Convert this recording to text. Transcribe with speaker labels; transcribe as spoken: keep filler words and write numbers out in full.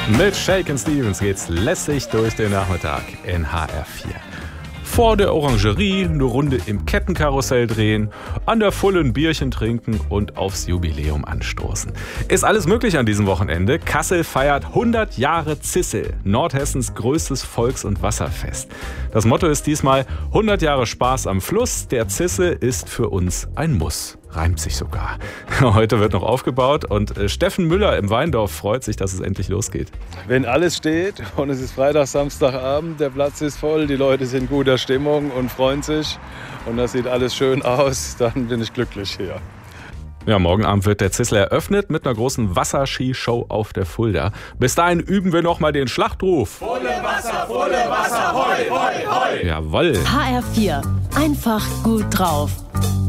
Speaker 1: Mit Shakin' Stevens geht's lässig durch den Nachmittag in H R vier. Vor der Orangerie eine Runde im Kettenkarussell drehen, an der Fulle ein Bierchen trinken und aufs Jubiläum anstoßen. Ist alles möglich an diesem Wochenende. Kassel feiert hundert Jahre Zissel, Nordhessens größtes Volks- und Wasserfest. Das Motto ist diesmal hundert Jahre Spaß am Fluss. Der Zissel ist für uns ein Muss. Reimt sich sogar. Heute wird noch aufgebaut und Steffen Müller im Weindorf freut sich, dass es endlich losgeht.
Speaker 2: Wenn alles steht und es ist Freitag, Samstagabend, der Platz ist voll, die Leute sind in guter Stimmung und freuen sich und das sieht alles schön aus, dann bin ich glücklich hier.
Speaker 1: Ja, morgen Abend wird der Zissel eröffnet mit einer großen Wasserskishow auf der Fulda. Bis dahin üben wir noch mal den Schlachtruf.
Speaker 3: Volle Wasser, volle Wasser, hoi, hoi, hoi.
Speaker 1: Jawohl.
Speaker 4: H R vier. Einfach gut drauf.